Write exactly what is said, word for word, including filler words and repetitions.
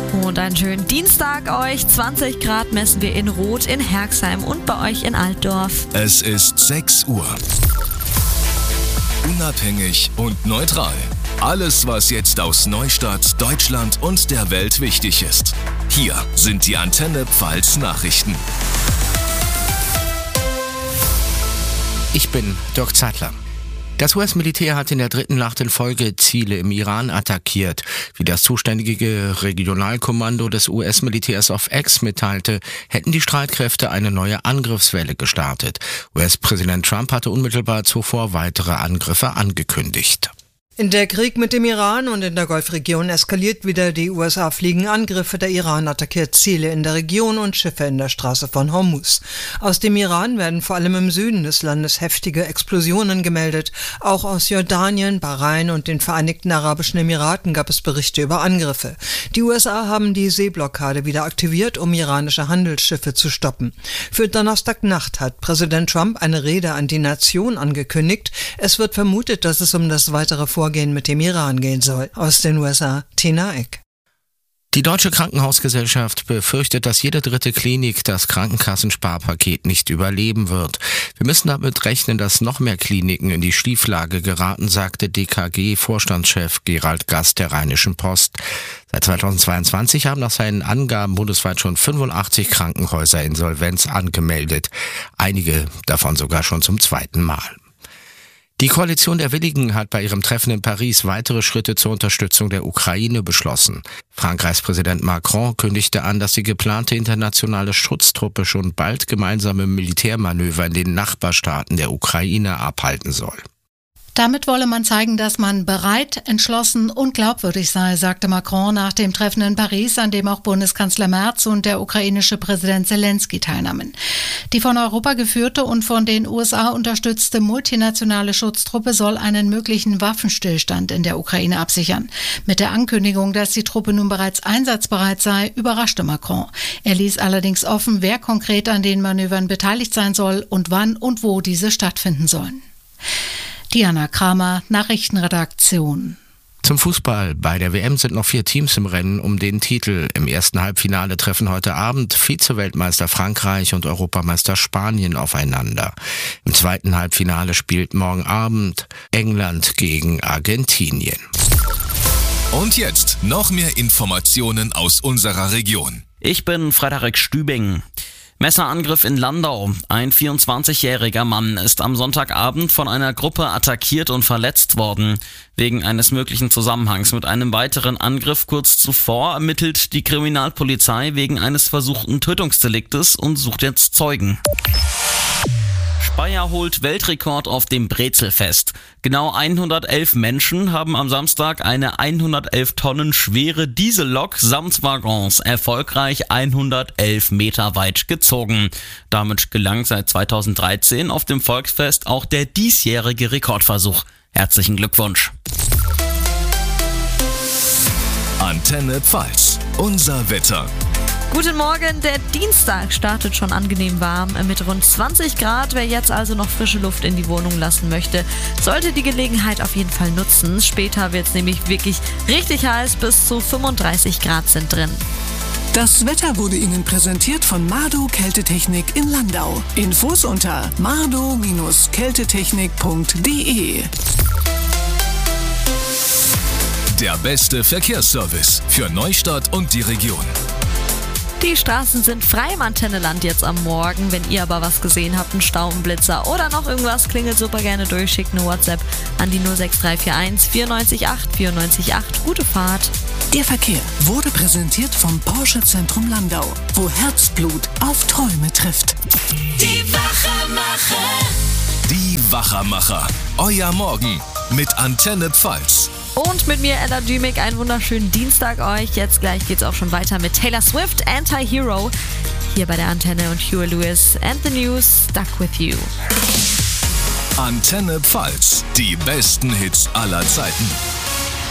Und einen schönen Dienstag euch. zwanzig Grad messen wir in Roth, in Herxheim und bei euch in Altdorf. Es ist sechs Uhr. Unabhängig und neutral. Alles, was jetzt aus Neustadt, Deutschland und der Welt wichtig ist. Hier sind die Antenne Pfalz Nachrichten. Ich bin Dirk Zeitler. Das U S-Militär hat in der dritten Nacht in Folge Ziele im Iran attackiert. Wie das zuständige Regionalkommando des U S-Militärs auf X mitteilte, hätten die Streitkräfte eine neue Angriffswelle gestartet. U S-Präsident Trump hatte unmittelbar zuvor weitere Angriffe angekündigt. In der Krieg mit dem Iran und in der Golfregion eskaliert wieder. Die U S A fliegen Angriffe, der Iran attackiert Ziele in der Region und Schiffe in der Straße von Hormuz. Aus dem Iran werden vor allem im Süden des Landes heftige Explosionen gemeldet. Auch aus Jordanien, Bahrain und den Vereinigten Arabischen Emiraten gab es Berichte über Angriffe. Die U S A haben die Seeblockade wieder aktiviert, um iranische Handelsschiffe zu stoppen. Für Donnerstagnacht hat Präsident Trump eine Rede an die Nation angekündigt. Es wird vermutet, dass es um das weitere Vorgehen mit dem Iran gehen soll. Aus den U S A, Tina Eck. Die Deutsche Krankenhausgesellschaft befürchtet, dass jede dritte Klinik das Krankenkassensparpaket nicht überleben wird. Wir müssen damit rechnen, dass noch mehr Kliniken in die Schieflage geraten, sagte D K G-Vorstandschef Gerald Gast der Rheinischen Post. Seit zweitausendzweiundzwanzig haben nach seinen Angaben bundesweit schon fünfundachtzig Krankenhäuser Insolvenz angemeldet. Einige davon sogar schon zum zweiten Mal. Die Koalition der Willigen hat bei ihrem Treffen in Paris weitere Schritte zur Unterstützung der Ukraine beschlossen. Frankreichs Präsident Macron kündigte an, dass die geplante internationale Schutztruppe schon bald gemeinsame Militärmanöver in den Nachbarstaaten der Ukraine abhalten soll. Damit wolle man zeigen, dass man bereit, entschlossen und glaubwürdig sei, sagte Macron nach dem Treffen in Paris, an dem auch Bundeskanzler Merz und der ukrainische Präsident Zelensky teilnahmen. Die von Europa geführte und von den U S A unterstützte multinationale Schutztruppe soll einen möglichen Waffenstillstand in der Ukraine absichern. Mit der Ankündigung, dass die Truppe nun bereits einsatzbereit sei, überraschte Macron. Er ließ allerdings offen, wer konkret an den Manövern beteiligt sein soll und wann und wo diese stattfinden sollen. Diana Kramer, Nachrichtenredaktion. Zum Fußball. Bei der W M sind noch vier Teams im Rennen um den Titel. Im ersten Halbfinale treffen heute Abend Vize-Weltmeister Frankreich und Europameister Spanien aufeinander. Im zweiten Halbfinale spielt morgen Abend England gegen Argentinien. Und jetzt noch mehr Informationen aus unserer Region. Ich bin Frederik Stübing. Messerangriff in Landau. Ein vierundzwanzigjähriger Mann ist am Sonntagabend von einer Gruppe attackiert und verletzt worden. Wegen eines möglichen Zusammenhangs mit einem weiteren Angriff kurz zuvor ermittelt die Kriminalpolizei wegen eines versuchten Tötungsdeliktes und sucht jetzt Zeugen. Speyer holt Weltrekord auf dem Brezelfest. Genau hundertelf Menschen haben am Samstag eine hundertelf Tonnen schwere Diesellok samt Waggons erfolgreich hundertelf Meter weit gezogen. Damit gelang seit zweitausenddreizehn auf dem Volksfest auch der diesjährige Rekordversuch. Herzlichen Glückwunsch. Antenne Pfalz, unser Wetter. Guten Morgen, der Dienstag startet schon angenehm warm mit rund zwanzig Grad. Wer jetzt also noch frische Luft in die Wohnung lassen möchte, sollte die Gelegenheit auf jeden Fall nutzen. Später wird es nämlich wirklich richtig heiß, bis zu fünfunddreißig Grad sind drin. Das Wetter wurde Ihnen präsentiert von Mardo Kältetechnik in Landau. Infos unter mardo Kältetechnik punkt de. Der beste Verkehrsservice für Neustadt und die Region. Die Straßen sind frei im Antenneland jetzt am Morgen. Wenn ihr aber was gesehen habt, einen Stau, einen Blitzer oder noch irgendwas, klingelt super gerne durch, schickt eine WhatsApp an die null sechs drei vier eins vier neun acht vier neun acht. Gute Fahrt. Der Verkehr wurde präsentiert vom Porsche Zentrum Landau, wo Herzblut auf Träume trifft. Die Wachermacher. Die Wachermacher. Euer Morgen mit Antenne Pfalz. Und mit mir, Ella Dümig, einen wunderschönen Dienstag euch. Jetzt gleich geht's auch schon weiter mit Taylor Swift, Anti-Hero. Hier bei der Antenne und Huey Lewis and the News, Stuck With You. Antenne Pfalz, die besten Hits aller Zeiten.